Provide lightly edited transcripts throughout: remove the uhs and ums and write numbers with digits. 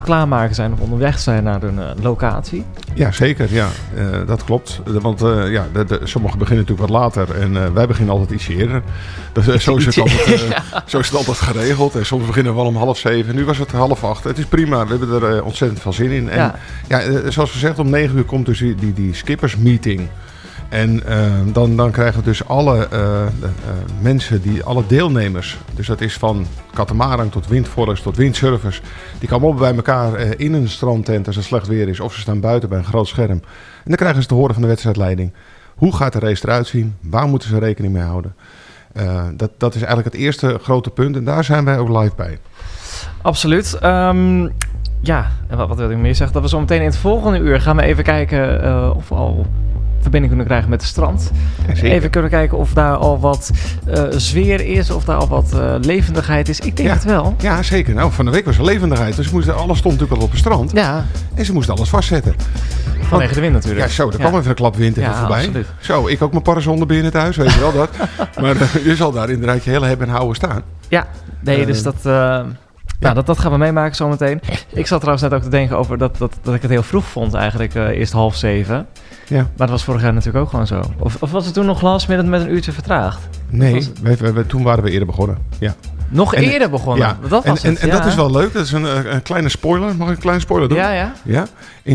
klaarmaken zijn of onderweg zijn naar een locatie. Ja, zeker. Ja, dat klopt. Want sommigen beginnen natuurlijk wat later en wij beginnen altijd iets eerder. Dus, zo is het altijd geregeld. En soms beginnen we wel om 6:30. Nu was het 7:30. Het is prima. We hebben er ontzettend veel zin in. En zoals gezegd, om 9:00 komt dus die skippersmeeting. En dan krijgen we dus alle mensen, alle deelnemers, dus dat is van katamaran tot windvorks tot windsurfers, die komen op bij elkaar in een strandtent als het slecht weer is, of ze staan buiten bij een groot scherm. En dan krijgen ze te horen van de wedstrijdleiding. Hoe gaat de race eruit zien? Waar moeten ze rekening mee houden? Dat is eigenlijk het eerste grote punt en daar zijn wij ook live bij. Absoluut. En wat wil ik meer zeggen? Dat we zo meteen in het volgende uur gaan we even kijken of we al verbinding kunnen krijgen met het strand. Even kunnen kijken of daar al wat sfeer is, of daar al wat levendigheid is. Ik denk het wel. Ja, zeker. Nou, van de week was er levendigheid. Dus alles stond natuurlijk al op het strand. Ja. En ze moesten alles vastzetten. Vanwege de wind natuurlijk. Ja, er kwam even een klap wind even voorbij. Absoluut. Zo, ik ook mijn parasol binnen het huis, weet je wel dat. Maar je zal daar inderdaad je hele hebben en houden staan. Ja, dus dat... dat gaan we meemaken zometeen. Ik zat trouwens net ook te denken over dat ik het heel vroeg vond eigenlijk, eerst 6:30. Ja. Maar dat was vorig jaar natuurlijk ook gewoon zo. Of was het toen nog last minute met een uurtje vertraagd? Nee, toen waren we eerder begonnen. Ja. Nog eerder begonnen? Ja. Dat was en dat is wel leuk. Dat is een kleine spoiler. Mag ik een kleine spoiler doen? Ja. In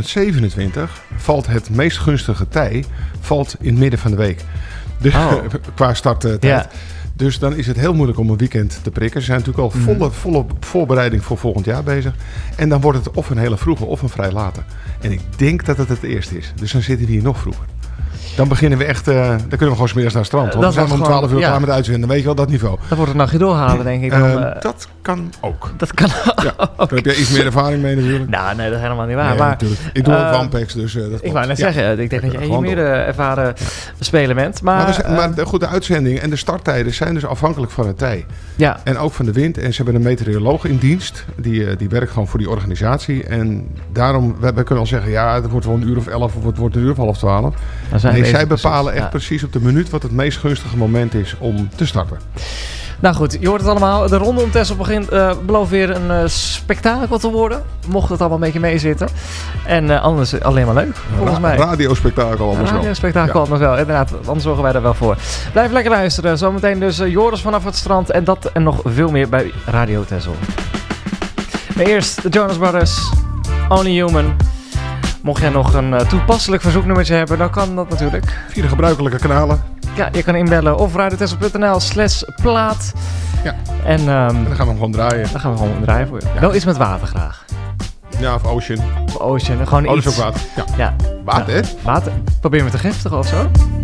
2027 valt het meest gunstige tij in het midden van de week. Dus, qua starttijd. Ja. Dus dan is het heel moeilijk om een weekend te prikken. Ze zijn natuurlijk al volle voorbereiding voor volgend jaar bezig. En dan wordt het of een hele vroege of een vrij late. En ik denk dat het eerste is. Dus dan zitten we hier nog vroeger. Dan beginnen we echt... dan kunnen we gewoon 's middags naar het strand. Want dan zijn we om 12 uur klaar met uitzenden. Dan weet je wel dat niveau. Dan wordt het nachtje doorhalen, denk ik. Dat kan ook. Dat kan ook. Daar heb jij iets meer ervaring mee natuurlijk. Nou, nee, dat is helemaal niet waar. Nee, maar, natuurlijk. Ik doe ook Wampex, dus dat ik wou net zeggen. Ik denk dat je meer ervaren speler bent. Maar goed, de uitzending en de starttijden zijn dus afhankelijk van het tij. Ja. En ook van de wind. En ze hebben een meteoroloog in dienst. Die werkt gewoon voor die organisatie. En daarom, wij kunnen al zeggen... het wordt wel 11:00 of het wordt 11:30. Nee, zij bepalen echt precies op de minuut wat het meest gunstige moment is om te starten. Nou goed, je hoort het allemaal. De ronde om Texel belooft weer een spektakel te worden. Mocht het allemaal een beetje meezitten. En anders alleen maar leuk, volgens mij. Radiospektakel anders wel. Radiospektakel anders wel, inderdaad. Anders zorgen wij daar wel voor. Blijf lekker luisteren. Zometeen dus Joris vanaf het strand. En dat en nog veel meer bij Radio Texel. Maar eerst de Jonas Brothers. Only Human. Mocht jij nog een toepasselijk verzoeknummertje hebben, dan kan dat natuurlijk. Via de gebruikelijke kanalen. Ja, je kan inbellen of radiotexel.nl/plaat. Ja. En dan gaan we hem gewoon draaien. Dan gaan we gewoon draaien voor je. Ja. Wel iets met water graag. Ja, of Ocean. Of Ocean. Gewoon iets. Dat is ook water. Ja. Water, hè? Water. Probeer me te giftigen of zo.